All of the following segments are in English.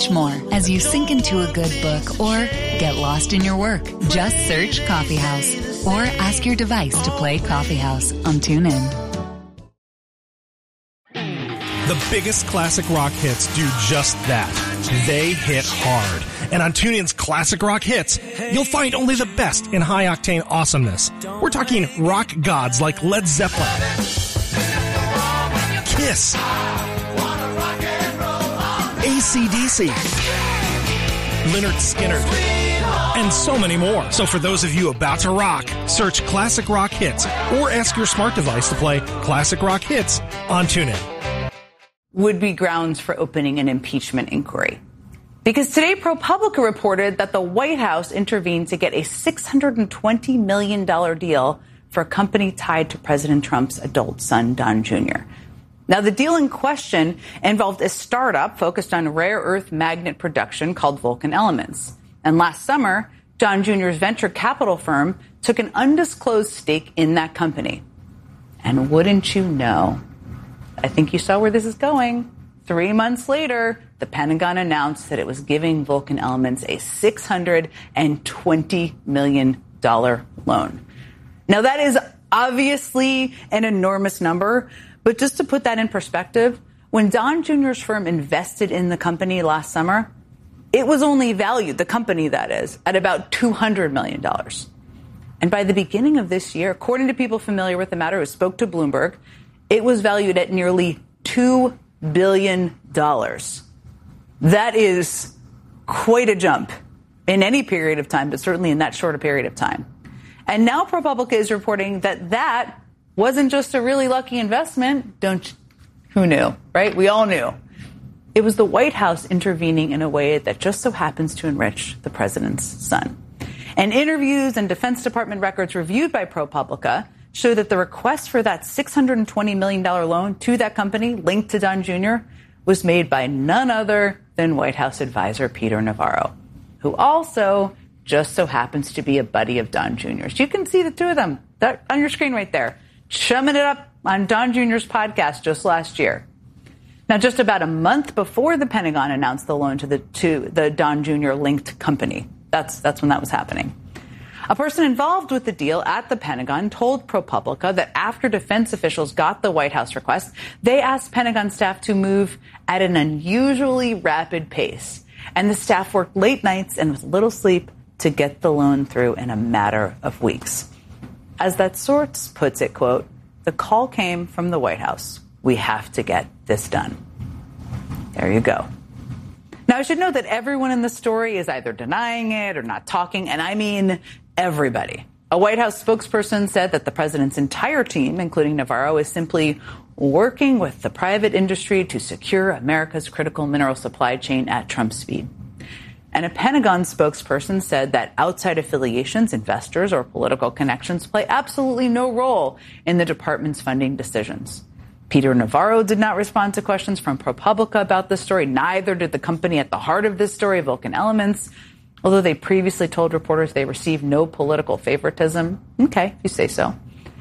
much more as you sink into a good book or get lost in your work. Just search Coffee House or ask your device to play Coffee House on TuneIn. The biggest classic rock hits do just that. They hit hard. And on TuneIn's Classic Rock Hits, you'll find only the best in high-octane awesomeness. We're talking rock gods like Led Zeppelin, Kiss, AC/DC, Lynyrd Skynyrd, and so many more. So for those of you about to rock, search Classic Rock Hits or ask your smart device to play Classic Rock Hits on TuneIn. Would be grounds for opening an impeachment inquiry. Because today, ProPublica reported that the White House intervened to get a $620 million deal for a company tied to President Trump's adult son, Don Jr. Now, the deal in question involved a startup focused on rare earth magnet production called Vulcan Elements. And last summer, Don Jr.'s venture capital firm took an undisclosed stake in that company. And wouldn't you know, I think you saw where this is going. 3 months later, the Pentagon announced that it was giving Vulcan Elements a $620 million loan. Now, that is obviously an enormous number, but just to put that in perspective, when Don Jr.'s firm invested in the company last summer, it was only valued, the company that is, at about $200 million. And by the beginning of this year, according to people familiar with the matter who spoke to Bloomberg, it was valued at nearly $2 billion. That is quite a jump in any period of time, but certainly in that short a period of time. And now ProPublica is reporting that that wasn't just a really lucky investment. Who knew, right? We all knew. It was the White House intervening in a way that just so happens to enrich the president's son. And interviews and Defense Department records reviewed by ProPublica show that the request for that $620 million loan to that company linked to Don Jr. was made by none other than White House advisor Peter Navarro, who also just so happens to be a buddy of Don Jr.'s. You can see the two of them on your screen right there, chumming it up on Don Jr.'s podcast just last year. Now, just about a month before the Pentagon announced the loan to the Don Jr. linked company, that's when that was happening. A person involved with the deal at the Pentagon told ProPublica that after defense officials got the White House request, they asked Pentagon staff to move at an unusually rapid pace. And the staff worked late nights and with little sleep to get the loan through in a matter of weeks. As that source puts it, quote, the call came from the White House. We have to get this done. There you go. Now, I should note that everyone in the story is either denying it or not talking, and I mean everybody. A White House spokesperson said that the president's entire team, including Navarro, is simply working with the private industry to secure America's critical mineral supply chain at Trump speed. And a Pentagon spokesperson said that outside affiliations, investors, or political connections play absolutely no role in the department's funding decisions. Peter Navarro did not respond to questions from ProPublica about this story. Neither did the company at the heart of this story, Vulcan Elements, although they previously told reporters they received no political favoritism. Okay, you say so.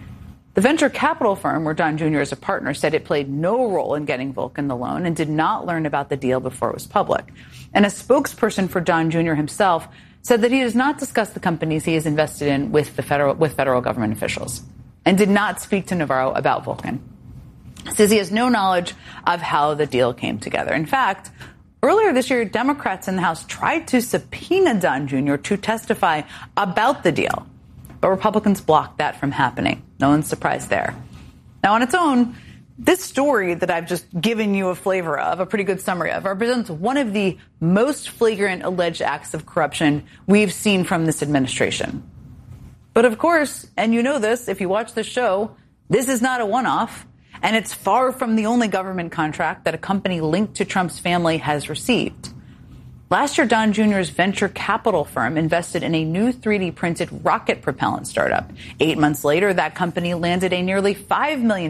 The venture capital firm where Don Jr. is a partner said it played no role in getting Vulcan the loan and did not learn about the deal before it was public. And a spokesperson for Don Jr. himself said that he does not discuss the companies he is invested in with federal government officials and did not speak to Navarro about Vulcan. Says he has no knowledge of how the deal came together. In fact, earlier this year, Democrats in the House tried to subpoena Don Jr. to testify about the deal, but Republicans blocked that from happening. No one's surprised there. Now, on its own, this story that I've just given you a flavor of, a pretty good summary of, represents one of the most flagrant alleged acts of corruption we've seen from this administration. But of course, and you know this if you watch the show, this is not a one-off. And it's far from the only government contract that a company linked to Trump's family has received. Last year, Don Jr.'s venture capital firm invested in a new 3D printed rocket propellant startup. 8 months later, that company landed a nearly $5 million